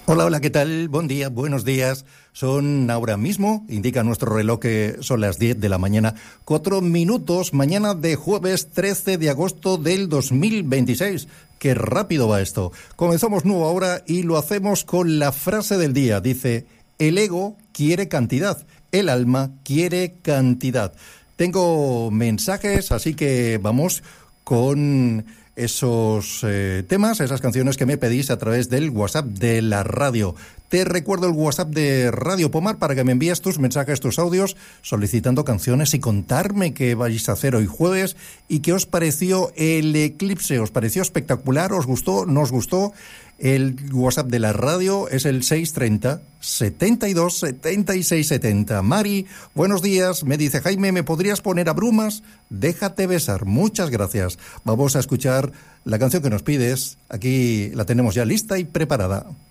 Hola, hola, ¿qué tal? Buen día, buenos días. Son ahora mismo, indica nuestro reloj que son las 10 de la mañana, 4 minutos, mañana de jueves 13 de agosto del 2026. Qué rápido va esto. Comenzamos nuevo ahora y lo hacemos con la frase del día. Dice, el ego quiere cantidad, el alma quiere cantidad. Tengo mensajes, así que vamos con esos temas, esas canciones que me pedís a través del WhatsApp de la radio. Te recuerdo el WhatsApp de Radio Pomar para que me envíes tus mensajes, tus audios, solicitando canciones y contarme qué vais a hacer hoy jueves y qué os pareció el eclipse. ¿Os pareció espectacular? ¿Os gustó? ¿No os gustó? El WhatsApp de la radio es el 630 72 76 70. Mari, buenos días. Me dice, Jaime, ¿me podrías poner a Brumas? Déjate besar. Muchas gracias. Vamos a escuchar la canción que nos pides. Aquí la tenemos ya lista y preparada.